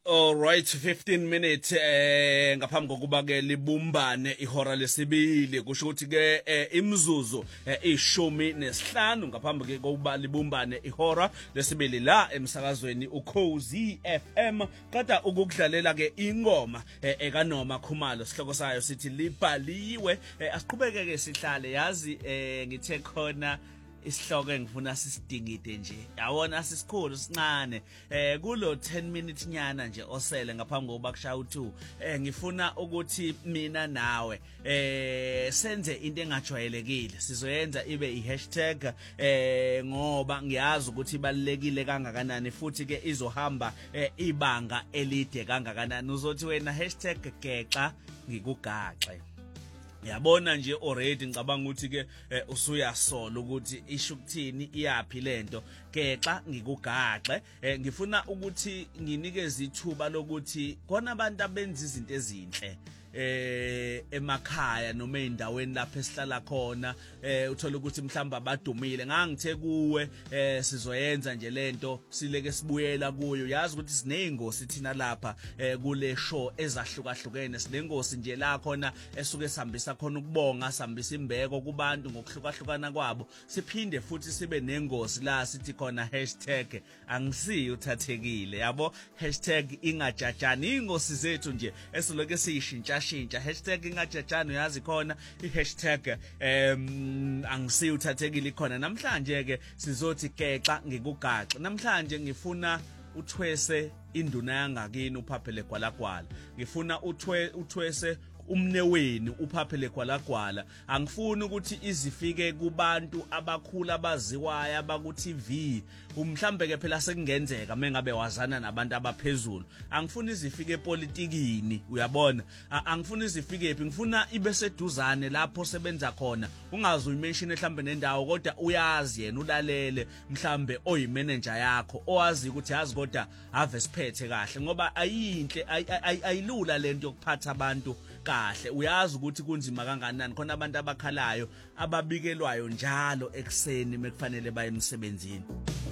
All right, 15 minutes ngaphambi kokuba ke libumbane ihora lesibili kusho ukuthi ke imizuzu ishumi nesihlanu ngaphambi ke kokuba libumbane ihora lesibili la emsakazweni uKhozi FM kada ukudlalela ke ingoma ekanoma Khumalo sihloko sayo sithi libhaliwe asiqhubeke ke sihlale yazi ngithe khona isihloko engifuna sisidingide nje yawona sisikhulu sincane kulo 10 minutes nyana nje osele ngaphambi kokuba kushaya u2 ngifuna ukuthi mina nawe senze into engajwayelekile sizoyenza ibe iHashtag ngoba ngiyazi ukuthi ibalekile kangakanani futhi ke izohamba ibanga elide kangakanani uzothi wena #gexa ngikugaxe yabona nje already ngicabanga ukuthi ke usuyasola ukuthi isho ukuthini iyapi lento gexa ngikugaxe ngifuna ukuthi nginikeze ithuba lokuthi khona abantu abenza izinto ezinhle emakhaya noma endaweni lapho esihlala khona uthola ukuthi mhlamba abadumile ngangithe kuwe sizoyenza nje lento sileke sibuyela kuyo yazi ukuthi sineyingosi thina lapha kule show ezahlukahlukene sinengosi nje la khona esuke sihambisa khona ukubonga sihambisa imbeko kubantu ngokuhlukahlukana kwabo siphinde futhi sibe nengosi la sithi khona #angisiyo uthathekile yabo #ingajajani ingosi zethu nje esiloke siyishintsha #ingajajani yazi khona angisiyo uthathekile khona namhlanje ke sizothi gexa ngikugaxe namhlanje ngifuna uthwese induna yangakini uphaphele gwalagwala ngifuna uthwese umneweni uphaphele gwalagwala angifuni ukuthi izifike kubantu abakhulu abaziwayo abaku TV mhlambe ke phela sekungenzeka mengabe wazana nabantu abaphezulu angifuni izifike epolitikini uyabona angifuni izifike ephi ngifuna ibe seduzane lapho sebenza khona ungazi uyimention mhlambe nendawo kodwa uyazi yena ulalele mhlambe oyimanager yakho owazi ukuthi yazi kodwa ave siphethe kahle ngoba ayinhle ayilula lento yokuphatha abantu kahle uyazi ukuthi kunzima kangakanani khona abantu abakhalayo ababikelwayo njalo ekseni mekufanele baye emsebenzini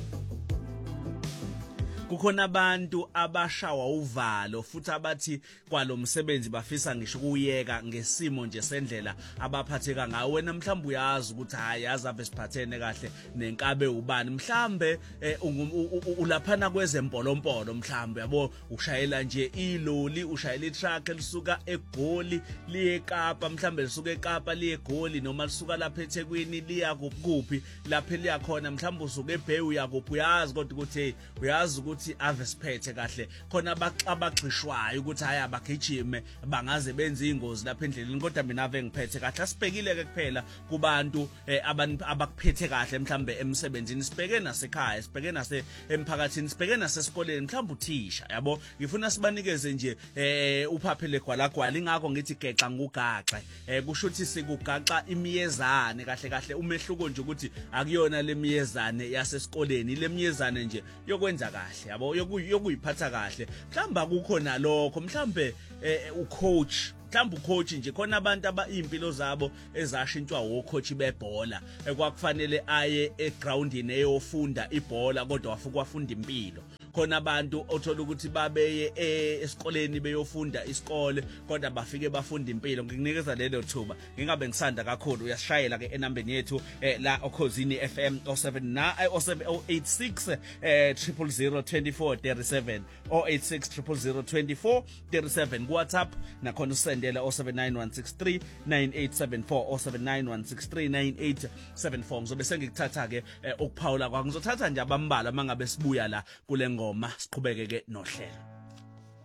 kukhona abantu abashawa uvalo futhi abathi kwalomsebenzi bafisa ngisho ukuyeka ngesimo nje sendlela abaphatheka ngayo wena mhlawumbe uyazi ukuthi hayi yazi ave siphathene kahle nenkabe ubani mhlambe ulaphana kwezempolompolo mhlambe yabo ushayela nje iloli ushayela itruck elisuka eGoli liye eKapa mhlambe lisuka eKapa liye eGoli noma lisuka lapha eThekwini liya kuphi lapha liya khona mhlambe usuka eBay uyakuphi uyazi kodwa ukuthi uyazi ukuthi ave siphethe kahle khona abagxishwayo ukuthi haya abagijime bangaze benze ingozi lapha endleleni kodwa mina ave ngiphethe kahle asibhekile ke kuphela kubantu abakuphethe kahle mhlambe emsebenzini sibheke nasekhaya sibheke emphakathini sibheke nasesikoleni mhlambe uthisha yabo ngifuna sibanikeze nje uphaphele gwalagwala ingakho ngithi gexa ngugaxe kusho ukuthi sikugaxa imiyezane kahle kahle umehluko nje ukuthi akuyona lemiyezane yasesikoleni lemiyezane nje yokwenza kahle yabo yokuyiphatha kahle mhlamba kukhona lokho mhlambe ucoach mhlamba ucoach nje khona abantu impilo zabo ezashintshwa wocoach bebhola ekwakufanele aye egroundini eyofunda ibhola kodwa wafuka wafunda impilo khona abantu othola ukuthi babeye esikoleni beyofunda isikole kodwa bafike bafunda impilo ngikunikeza lelo thuba ngingabe ngisanda kakhulu uyashayela ke enambeni yethu la okhosini FM 086 0002437 086 0002437 WhatsApp nakhona usendela 079 163 9874 079 163 9874 ngizobe sengikuthatha ke ukuphawula kwakho ngizothatha nje abambala mangabe sibuya la kule ngoma siqhubeke ke nohlelo